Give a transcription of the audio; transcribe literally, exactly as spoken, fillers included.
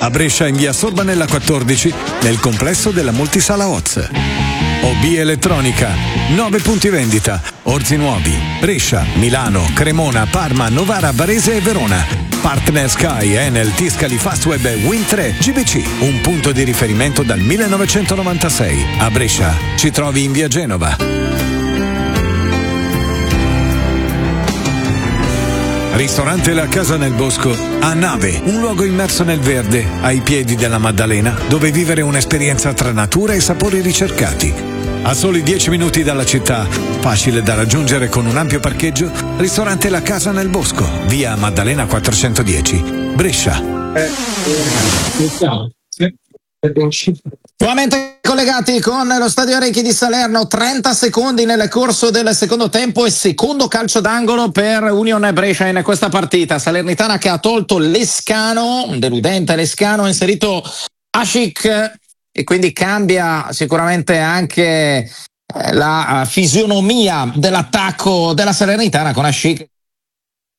a Brescia in via Sorbanella quattordici, nel complesso della Multisala Oz. O B Elettronica, nove punti vendita, Orzi Nuovi, Brescia, Milano, Cremona, Parma, Novara, Varese e Verona. Partner Sky, Enel, Tiscali, Fastweb e Wind tre G B C, un punto di riferimento dal millenovecentonovantasei. A Brescia ci trovi in via Genova. Ristorante La Casa nel Bosco a Nave, un luogo immerso nel verde, ai piedi della Maddalena, dove vivere un'esperienza tra natura e sapori ricercati. A soli dieci minuti dalla città, facile da raggiungere con un ampio parcheggio, ristorante La Casa nel Bosco, via Maddalena quattrocentodieci, Brescia. Eh, Nuovamente collegati con lo Stadio Orecchie di Salerno, trenta secondi nel corso del secondo tempo e secondo calcio d'angolo per Union Brescia in questa partita. Salernitana che ha tolto Lescano, un deludente Lescano, ha inserito Ashik e quindi cambia sicuramente anche la fisionomia dell'attacco della Salernitana con Ashik